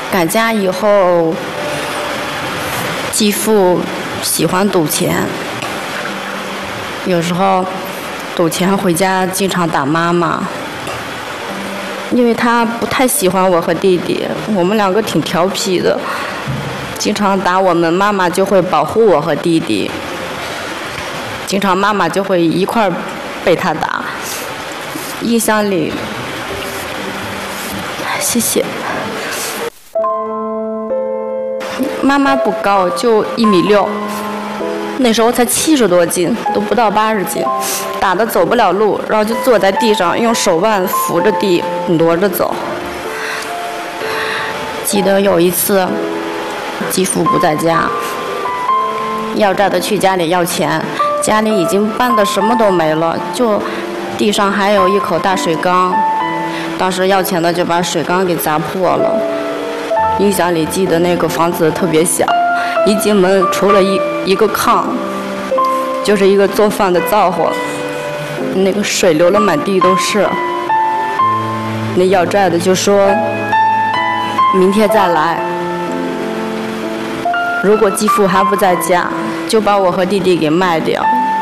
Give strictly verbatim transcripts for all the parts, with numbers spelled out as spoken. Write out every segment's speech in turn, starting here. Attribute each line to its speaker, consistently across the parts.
Speaker 1: 赶家以后，继父喜欢赌钱，有时候赌钱回家经常打妈妈，因为他不太喜欢我和弟弟，我们两个挺调皮的，经常打我们，妈妈就会保护我和弟弟，经常妈妈就会一块儿被他打。印象里，谢谢。妈妈不高，就一米六，那时候才七十多斤，都不到八十斤，打得走不了路，然后就坐在地上，用手腕扶着地，挪着走。记得有一次，继父不在家，要债的去家里要钱，家里已经搬得什么都没了，就地上还有一口大水缸，当时要钱的就把水缸给砸破了。印象里记得那个房子特别小，一进门除了一一个炕，就是一个做饭的灶火，那个水流了满地都是。那要债的就说明天再来，如果继父还不在家，就把我和弟弟给卖掉。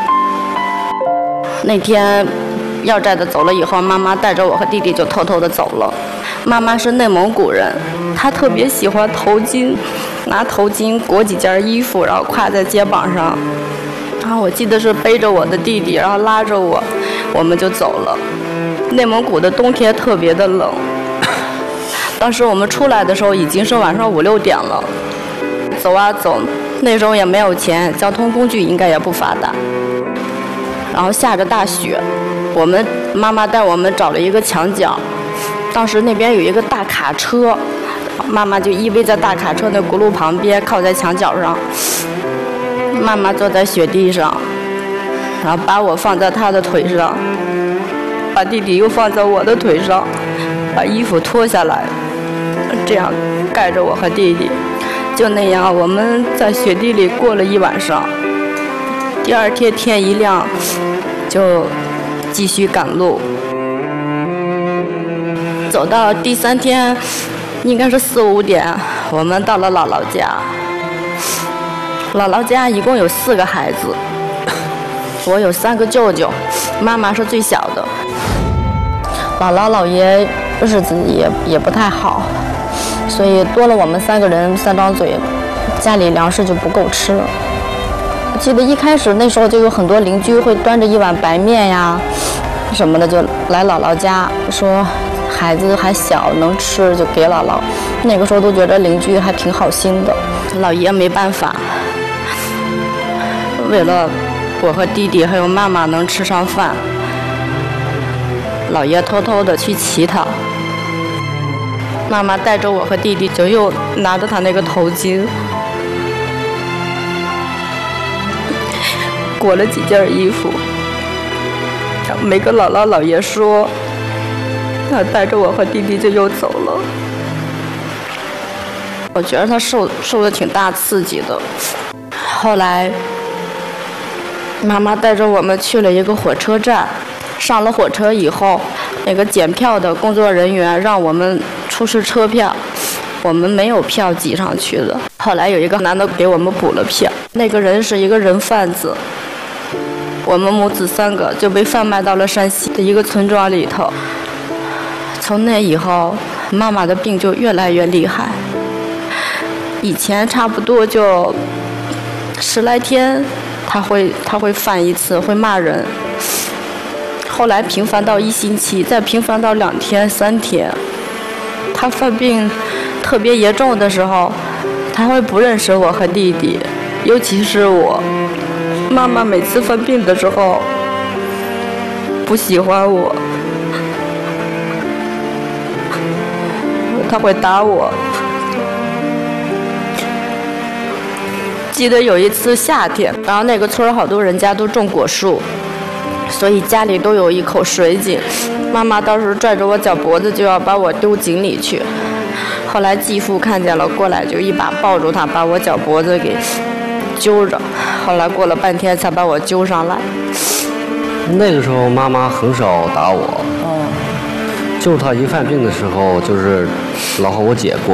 Speaker 1: 那天要债的走了以后，妈妈带着我和弟弟就偷偷的走了。妈妈是内蒙古人，她特别喜欢头巾，拿头巾裹几件衣服，然后挎在肩膀上。然后我记得是背着我的弟弟，然后拉着我，我们就走了。内蒙古的冬天特别的冷，当时我们出来的时候已经是晚上五六点了。走啊走，那时候也没有钱，交通工具应该也不发达。然后下着大雪，我们妈妈带我们找了一个墙角，当时那边有一个大卡车，妈妈就依偎在大卡车的轱辘旁边，靠在墙角上。妈妈坐在雪地上，然后把我放在她的腿上，把弟弟又放在我的腿上，把衣服脱下来，这样盖着我和弟弟。就那样，我们在雪地里过了一晚上。第二天天一亮，就继续赶路。走到第三天，应该是四五点，我们到了姥姥家。姥姥家一共有四个孩子，我有三个舅舅，妈妈是最小的。姥姥姥爷日子也也不太好，所以多了我们三个人三张嘴，家里粮食就不够吃了。记得一开始那时候就有很多邻居会端着一碗白面呀什么的就来姥姥家，说孩子还小能吃就给姥姥。那个时候都觉得邻居还挺好心的。姥爷没办法，为了我和弟弟还有妈妈能吃上饭，姥爷偷偷的去乞讨。妈妈带着我和弟弟就又拿着他那个头巾裹了几件衣服，没跟姥姥姥爷说，他带着我和弟弟就又走了。我觉得他受受的挺大刺激的。后来妈妈带着我们去了一个火车站，上了火车以后，那个检票的工作人员让我们出示车票，我们没有票挤上去的。后来有一个男的给我们补了票，那个人是一个人贩子，我们母子三个就被贩卖到了山西的一个村庄里头。从那以后，妈妈的病就越来越厉害，以前差不多就十来天他会他会犯一次，会骂人，后来频繁到一星期，再频繁到两天三天。他犯病特别严重的时候，他会不认识我和弟弟，尤其是我。妈妈每次犯病的时候不喜欢我，他会打我。记得有一次夏天，然后那个村好多人家都种果树，所以家里都有一口水井。妈妈当时拽着我脚脖子就要把我丢井里去，后来继父看见了，过来就一把抱住他，把我脚脖子给揪着，后来过了半天才把我揪上来。
Speaker 2: 那个时候妈妈很少打我，
Speaker 1: 哦，
Speaker 2: 就是她一犯病的时候，就是老和我姐过。